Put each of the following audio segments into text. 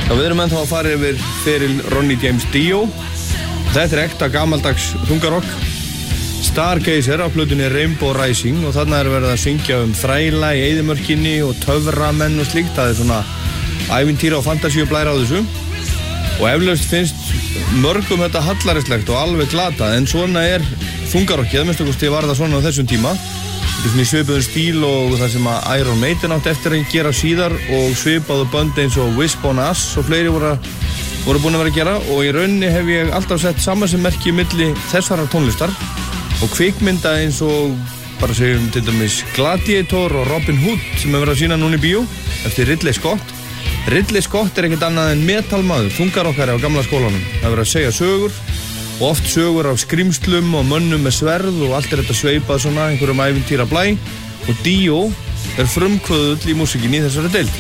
Við erum ennþá að fara yfir feril Ronnie James Dio. Þetta ekta gamaldags þungarokk. Stargazer á plötunni Rainbow Rising og þarna verið að syngja þræla í eyðimörkinni og töframenn og slíkt. Það svona ævintýra og fantasíu blæra á þessu. Og eflaust finnst mörgum þetta hallaristlegt og alveg glatað, en svona þungarokkið, minnst okkur var það svona á þessum tíma. Þetta svona í svipuðum stíl og það sem að Iron Maiden átt eftir að gera síðar og svipaðu bönd eins og Wisp on Us og fleiri voru búin að vera að gera, og í rauninni hef ég alltaf sett samansemmerki milli þessarar tónlistar og kvikmynda eins og bara segjum til dæmis Gladiator og Robin Hood sem hefur verið að sína núna í bíó eftir Ridley Scott. Ridley Scott ekkert annað en metalmaður, þungarokkari á gamla skólanum. Það verið að segja sögur og oft sögur af skrimslum og mönnum með sverð og allt þetta sveipað svona einhverjum ævintýra blæ, og Dio frumkvöðull í músikinni í þessari deild.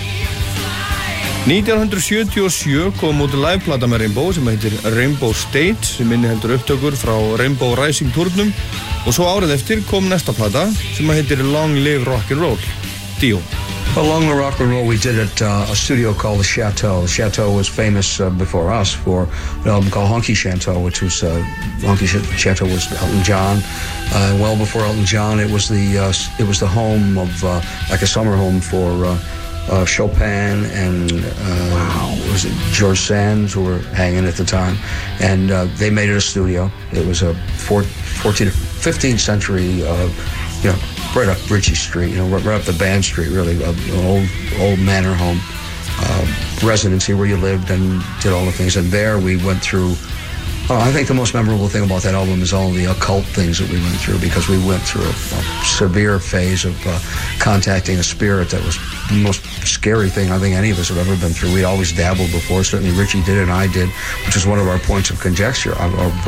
1977 kom út liveplata með Rainbow sem heitir Rainbow Stage sem inniheldur upptökur frá Rainbow Rising turnum, og svo árið eftir kom næsta plata sem heitir Long Live Rock'n'Roll, Dio. Well, Long Live Rock and Roll we did at a studio called the Chateau. The Chateau was famous before us for an album called Honky Chateau, which was Honky Chateau was Elton John. Well before Elton John, it was the home of like a summer home for Chopin and was it George Sands who were hanging at the time, and they made it a studio. It was a 14th, 15th century, right up Ritchie Street, right up the Band Street, really, an old manor home, residency where you lived and did all the things. And there we went through, I think the most memorable thing about that album is all the occult things that we went through, because we went through a severe phase of contacting a spirit that was the most scary thing I think any of us have ever been through. We'd always dabbled before, certainly Ritchie did and I did, which is one of our points of conjecture,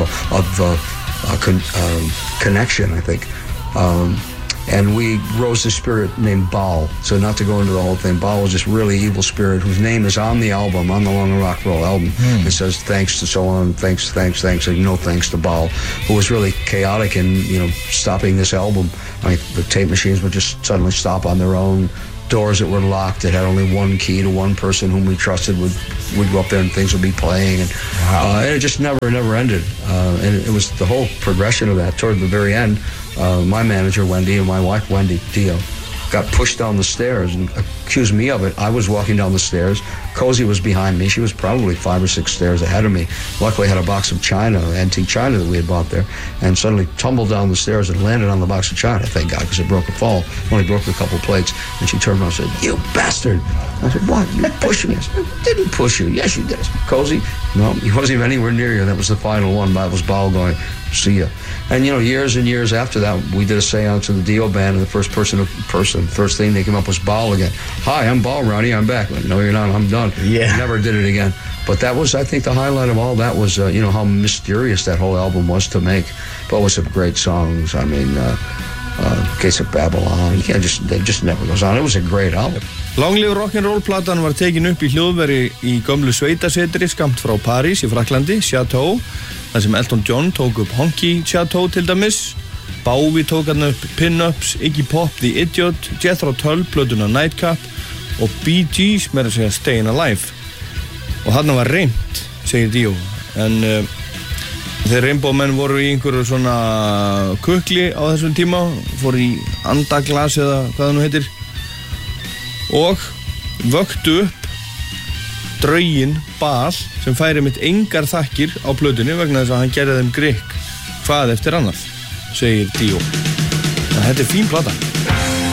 connection, I think. And we rose a spirit named Baal. So not to go into the whole thing, Baal was this really evil spirit whose name is on the album, on the Long and Rock Roll album. It says thanks to so on, thanks, and no thanks to Baal, who was really chaotic in, stopping this album. I mean, the tape machines would just suddenly stop on their own. Doors that were locked, that had only one key to one person whom we trusted would go up there and things would be playing. And, and it just never ended. And it was the whole progression of that. Toward the very end, my manager, Wendy, and my wife, Wendy Dio, got pushed down the stairs and accused me of it. I was walking down the stairs. Cozy was behind me. She was probably 5 or 6 stairs ahead of me. Luckily, I had a box of china, antique china that we had bought there, and suddenly tumbled down the stairs and landed on the box of china, thank God, because it broke a fall. Only broke a couple plates. And she turned around and said, "You bastard." I said, "What? You pushed me." I said, "I didn't push you." "Yes, you did." I said, "Cozy?" "No, he wasn't even anywhere near you." That was the final one. That was Baal going, "See ya." And, years and years after that, we did a seance in the Dio band, and the first thing they came up was Baal again. "Hi, I'm Baal, Ronnie, I'm back." Went, "No, you're not, I'm done." Yeah. Never did it again. But that was, I think, the highlight of all that was, how mysterious that whole album was to make. But with some great songs. I mean, Gates of Babylon. It just never goes on. It was a great album. Long Live Rock'n'Roll platan var tekin upp í hljóðveri í gömlu sveitasetri skamt frá París í Fraklandi, Chateau, þar sem Elton John tók upp Honky Chateau til dæmis, Bowie tók hann upp Pin-Ups, Iggy Pop, The Idiot, Jethro Tull, plötuna Nightcap og Bee Gees með að segja Stayin' Alive. Og þarna var reynt, segir Dio, en þeir Rainbow menn voru í einhverju svona kukli á þessum tíma, fóru í andaglas eða hvað það nú heitir, og vöktu upp drauginn Baal sem færi mitt engar þakkir á plötunni vegna þess að hann gerði þeim grikk hvað eftir annað, segir Dio. Þetta fín plata.